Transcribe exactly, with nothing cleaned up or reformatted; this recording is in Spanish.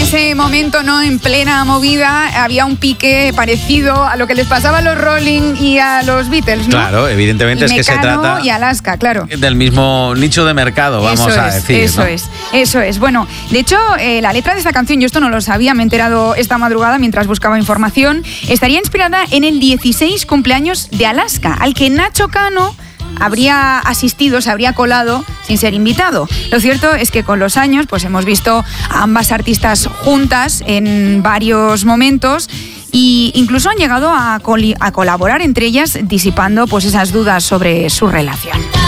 ese momento, ¿no? En plena movida, había un pique parecido a lo que les pasaba a los Rolling y a los Beatles, ¿no? Claro, evidentemente y es que se trata y Alaska, claro. del mismo nicho de mercado, vamos eso a es, decir. Eso ¿no? es, eso es. Bueno, de hecho, eh, la letra de esta canción, yo esto no lo sabía, me he enterado esta madrugada mientras buscaba información, estaría inspirada en el dieciséis cumpleaños de Alaska, al que Nacho Cano habría asistido, se habría colado sin ser invitado. Lo cierto es que con los años pues hemos visto a ambas artistas juntas en varios momentos e incluso han llegado a, coli- a colaborar entre ellas, disipando pues esas dudas sobre su relación.